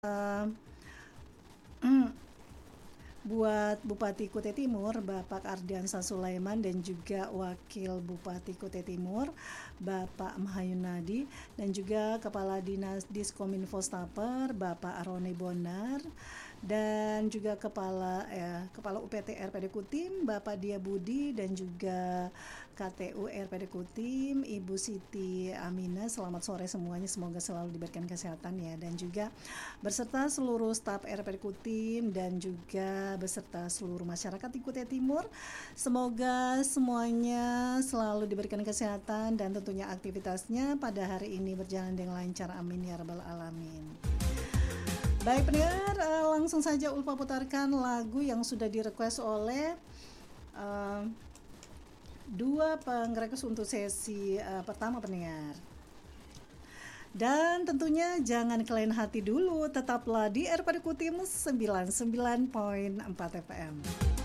buat Bupati Kutai Timur, Bapak Ardiansah Sulaiman, dan juga Wakil Bupati Kutai Timur, Bapak Mahayunadi, dan juga Kepala Dinas Diskominfo Staper, Bapak Arone Bonar, dan juga Kepala UPT RPD Kutim, Bapak Dia Budi, dan juga KTU RPD Kutim, Ibu Siti Amina. Selamat sore semuanya, semoga selalu diberikan kesehatan ya, dan juga beserta seluruh staf RPD Kutim dan juga beserta seluruh masyarakat di Kutai Timur. Semoga semuanya selalu diberikan kesehatan dan tentunya aktivitasnya pada hari ini berjalan dengan lancar. Amin ya rabbal alamin. Baik pendengar, langsung saja Ulfa putarkan lagu yang sudah direquest oleh dua pengrequest untuk sesi pertama pendengar. Dan tentunya jangan kelain hati dulu, tetaplah di RPD Kutim 99.4 FM.